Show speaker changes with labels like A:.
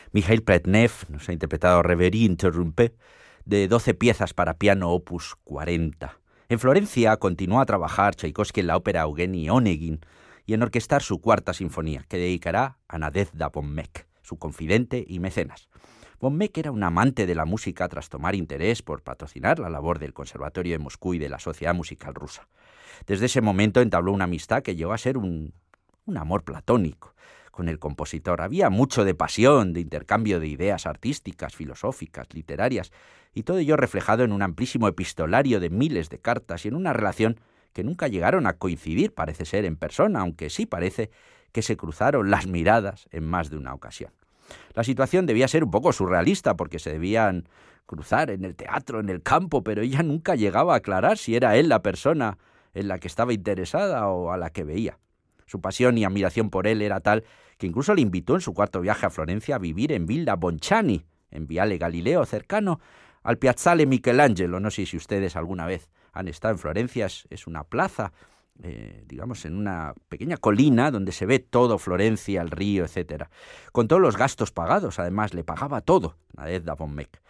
A: Mikhail Pletnev nos ha interpretado Reverie Interrompue, de 12 piezas para piano opus 40. En Florencia continuó a trabajar Tchaikovsky en la ópera Eugeni Onegin y en orquestar su cuarta sinfonía, que dedicará a Nadezhda von Meck, su confidente y mecenas. Von Meck era un amante de la música tras tomar interés por patrocinar la labor del Conservatorio de Moscú y de la Sociedad Musical Rusa. Desde ese momento entabló una amistad que llegó a ser un amor platónico con el compositor. Había mucho de pasión, de intercambio de ideas artísticas, filosóficas, literarias, y todo ello reflejado en un amplísimo epistolario de miles de cartas y en una relación que nunca llegaron a coincidir, parece ser, en persona, aunque sí parece que se cruzaron las miradas en más de una ocasión. La situación debía ser un poco surrealista porque se debían cruzar en el teatro, en el campo, pero ella nunca llegaba a aclarar si era él la persona en la que estaba interesada o a la que veía. Su pasión y admiración por él era tal que incluso le invitó en su cuarto viaje a Florencia a vivir en Villa Bonciani, en Viale Galileo, cercano al Piazzale Michelangelo. No sé si ustedes alguna vez han estado en Florencia, es una plaza, digamos, en una pequeña colina donde se ve todo Florencia, el río, etcétera. Con todos los gastos pagados, además, le pagaba todo Nadezhda von Meck.